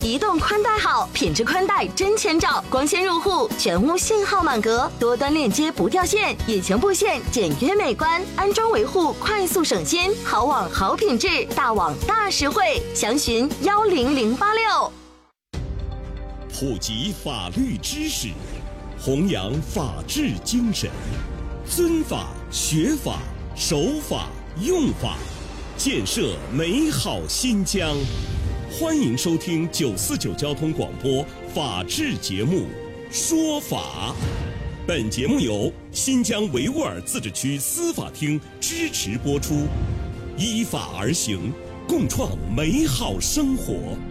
移动宽带好，品质宽带真千兆，光纤入户，全屋信号满格，多端链接不掉线，引擎布线简约美观，安装维护快速省心，好网好品质，大网大实惠，详询10086。 普及法律知识，弘扬法治精神，尊法、学法、守法、用法，建设美好新疆。欢迎收听949交通广播法治节目《说法》。本节目由新疆维吾尔自治区司法厅支持播出，依法而行，共创美好生活。